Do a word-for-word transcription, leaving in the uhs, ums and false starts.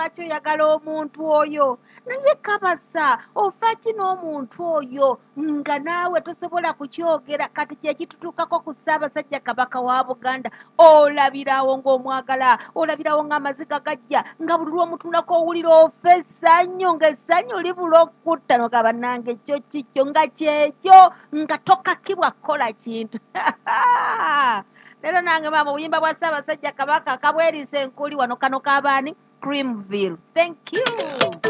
lwaki oyagala omuntu oyo naye kabasa ofa kino omuntu oyo nga naawe tosobola kukyogera kati kyekitutuukako ku Ssaabasajja Kabaka wa Buganda olabirawo ng'omwagala olabirawo ng'amaziga gajja nga buli lw'omutunako owulira ofa essanyu ng'essanyu libula okutta nogaba nange ekyo kikyo nga kyekyo nga tokakibwa kukola kintu leero nange maama obuyimba bwa Ssaabasajja Kabaka kabweriisa enkuli wano kano k'abaani Creamville. Thank you.